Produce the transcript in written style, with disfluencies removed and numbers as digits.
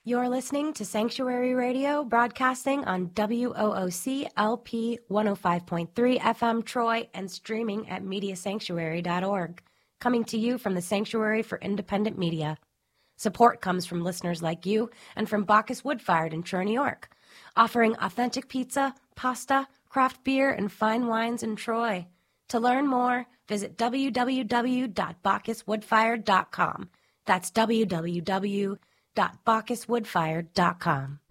You're listening to Sanctuary Radio, broadcasting on WOOC LP 105.3 FM Troy and streaming at MediaSanctuary.org. Coming to you from the Sanctuary for Independent Media. Support comes from listeners like you and from Bacchus Wood-Fired in Troy, New York, offering authentic pizza, pasta, craft beer, and fine wines in Troy. To learn more, visit www.bacchuswoodfired.com. That's www.bacchuswoodfired.com.